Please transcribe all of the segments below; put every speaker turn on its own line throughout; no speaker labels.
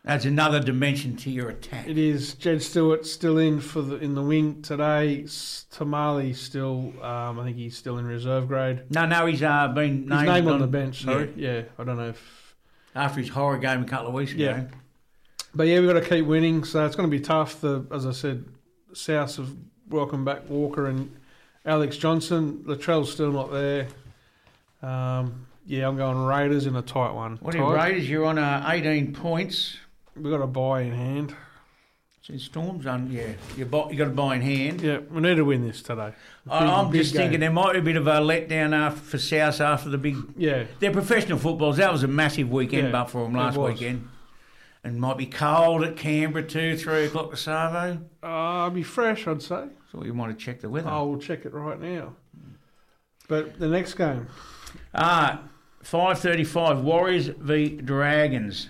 Adds another dimension to your attack.
It is. Jed Stewart still in in the wing today. Tamale still, I think he's still in reserve grade.
No, he's been named.
He's named on the bench, sorry. Yeah, I don't know if...
After his horror game a couple of weeks ago.
Yeah. But yeah, we've got to keep winning, so it's going to be tough. As I said, South have welcomed back Walker and Alex Johnson. Latrell's still not there. Yeah, I'm going Raiders in a tight one.
What are you, Raiders? You're on 18 points.
We've got a buy in hand.
So Storm's on, yeah. You got a buy in hand.
Yeah, we need to win this today.
I'm just thinking there might be a bit of a letdown for South after the big...
Yeah.
They're professional footballers. That was a massive weekend but for them last weekend. And might be cold at Canberra too, 3 o'clock to Savo.
I'll be fresh, I'd say.
So you might have checked the weather.
I will check it right now. But the next game...
5:35, Warriors v Dragons.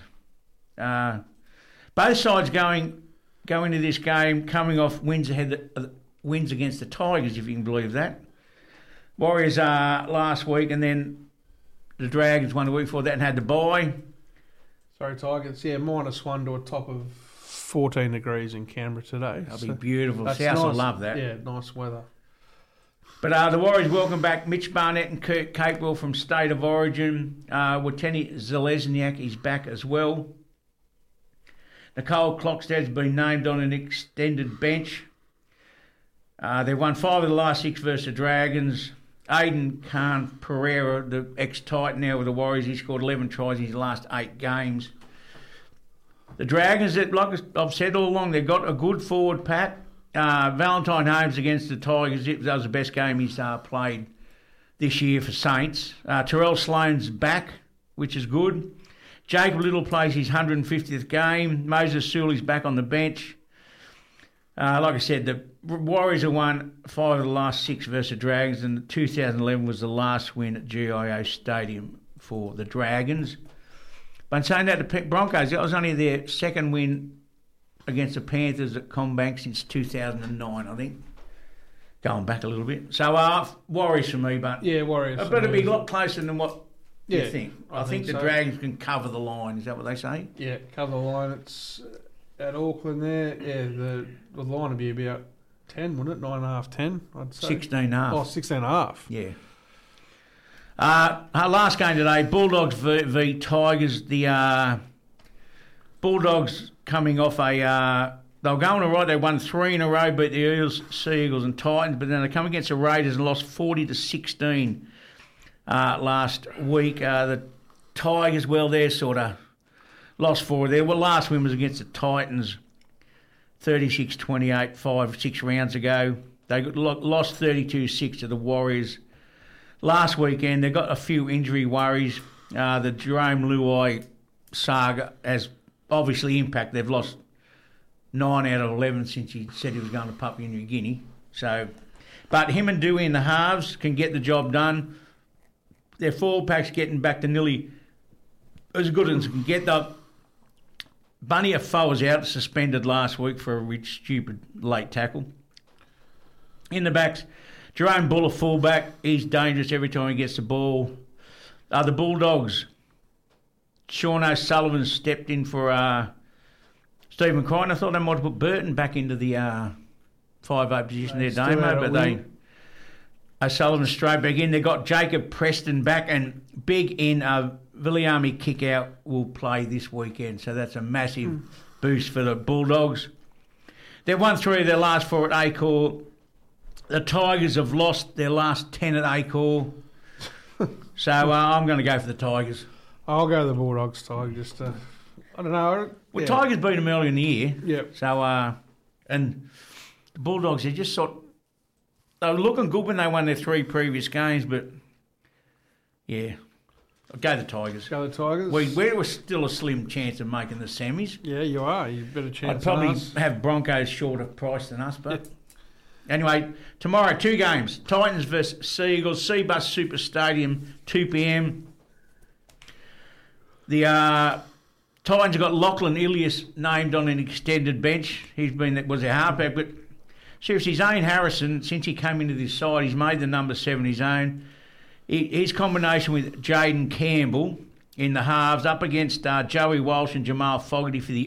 Both sides go into this game coming off wins against the Tigers, if you can believe that. Warriors last week, and then the Dragons won the week before that and had the bye.
Sorry, Tigers. Yeah, -1 to a top of 14 degrees in Canberra today.
That'll be beautiful. South will love that.
Yeah, nice weather.
But the Warriors welcome back Mitch Barnett and Kurt Capewell from State of Origin. Wateni Zelezniak is back as well. Nicole Clockstead's been named on an extended bench. They've won 5 of the last 6 versus the Dragons. Aidan Khan Pereira, the ex-Titan now with the Warriors, he scored 11 tries in his last 8 games. The Dragons, like I've said all along, they've got a good forward pack. Valentine Holmes against the Tigers, that was the best game he's played this year for Saints. Terrell Sloan's back, which is good. Jacob Little plays his 150th game. Moses Sully's back on the bench. Like I said, the Warriors have won 5 of the last 6 versus the Dragons, and 2011 was the last win at GIO Stadium for the Dragons. But in saying that, the Broncos, that was only their second win against the Panthers at CommBank since 2009, I think. Going back a little bit. So, Warriors for me, but...
Yeah, Warriors.
But it'll be a lot closer than what you think. I think the
so.
Dragons can cover the line. Is that what they say?
Yeah, cover the line. It's at Auckland there. Yeah, the line would be about 10, wouldn't it? 9.5, 10, I'd say.
16.5.
Oh, 16.5.
Yeah. Our last game today, Bulldogs v Tigers. The Bulldogs coming off they were going all right. They won 3 in a row, beat the Eels, Sea Eagles and Titans, but then they come against the Raiders and lost 40-16 last week. The Tigers, well, they're sort of lost 4 there. Well, last win was against the Titans, 36-28, 6 rounds ago. They lost 32-6 to the Warriors last weekend. They've got a few injury worries. The Jerome Luai saga has obviously impacted. They've lost 9 out of 11 since he said he was going to Papua New Guinea. So, but him and Dewey in the halves can get the job done. Their forward pack's getting back to nearly as good as it can get. Bunny Afoe was out suspended last week for a stupid late tackle. In the backs, Jerome Buller fullback. He's dangerous every time he gets the ball. The Bulldogs, Sean O'Sullivan stepped in for Stephen Crichton. I thought they might have put Burton back into the 5'8" position there, Damo, but O'Sullivan straight back in. They got Jacob Preston back, and big in Viliami Kickout will play this weekend, so that's a massive boost for the Bulldogs. They've won 3 of their last 4 at Acor. The Tigers have lost their last 10 at Acor. So I'm going to go for the Tigers.
I'll go the Bulldogs, Tigers. Just, I don't know.
Well, Tigers beat them early in the year.
Yep.
So, and the Bulldogs, they were looking good when they won their 3 previous games, but yeah, I'll go the Tigers.
Go the Tigers.
We were still a slim chance of making the semis.
Yeah, you are. You've got a chance.
I'd probably have Broncos shorter price than us, but anyway, tomorrow 2 games: Titans versus Sea Eagles, Seabus Super Stadium, 2 p.m. The Titans have got Lachlan Ilias named on an extended bench. Was a halfback, but seriously, Zane Harrison, since he came into this side, he's made the number 7 his own. His combination with Jaden Campbell in the halves, up against Joey Walsh and Jamal Fogarty for the